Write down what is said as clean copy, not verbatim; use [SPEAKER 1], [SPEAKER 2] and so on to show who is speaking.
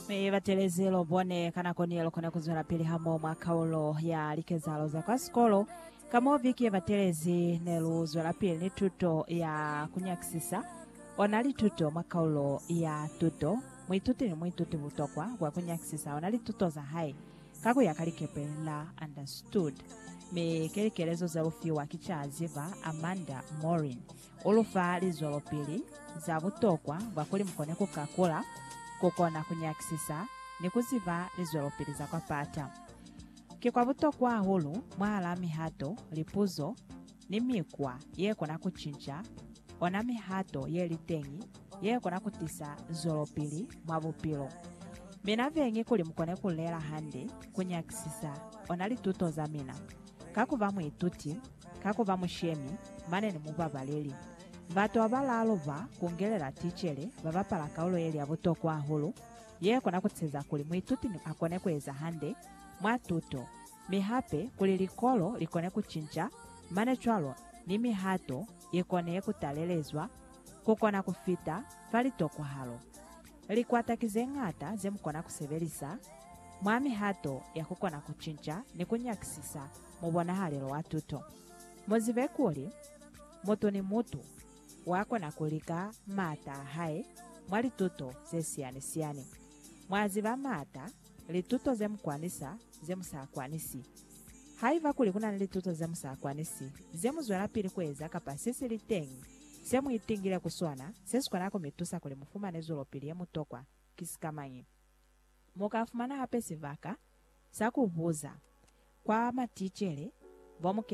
[SPEAKER 1] Mevatelezelo bone kana konielo kona kuzwela pili hamo mwakaulo ya likezalo za kwa skolo kamo viki vatelezi nelu zwela pili ni tuto ya kunyakisisa onali tuto mwakaulo ya tuto mwituti ni mwituti vutokwa kwa kunyakisisa onali tuto za hai kaku ya kalikepe la understood mekelekelezo za ufi wa kichaziva Amanda Morin ulufa lizolo pili za vutokwa wakuli mkone kukakula kukona kunyakisisa ni kuziva lizolo pili za kwa pata kikwa vutokwa hulu mwahala mihato lipuzo ni mikwa ye kona kuchinja ona mihato ye litengi ye kona kutisa zolo pili mwavupilo mina vengi kuli mkone kulela hande kunyakisisa ona lituto za mina kakuva mwituti kakuva mushemi mane ni muvavaleli vato avalaloba kungelela tichele vavapala kaulo yeli avutokwa hulu ye kona kutseza kuli mwituti akone kweza hande mwatuto mihape kuli likolo likone kuchinja mane chwalo ni mihato yekone kutalelezwa kukona kufita falitokwa halo likwatakize ng'ata zemukona kusevelisa mwa mihato yakukona kuchinja ni kunyakisisa mubona halelo watuto mozive kuli mutu ni mutu wakona kulika mata hae mwa lituto zesiyani mwaziva mata lituto zemukwanisa zemusakwanisi haiva kuli kuna lituto zemusakwanisi zemuzwela pili kweza kapasisi litengi semuitingile kuswana sesikwanako mitusa kuli mufuma nezulo pili yemutokwa kisikamanyi mukafumana hapesi vaka sakuvuza kwa matichele vomuke